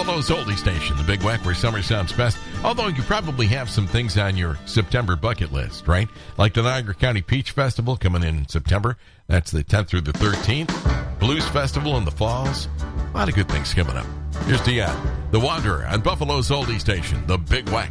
Buffalo's oldie station, the Big Weck, where summer sounds best. Although you probably have some things on your September bucket list, right? Like the Niagara County Peach Festival coming in September. That's the 10th through the 13th. Blues Festival in the Falls. A lot of good things coming up. Here's the Wanderer on Buffalo's oldie station, the Big Weck.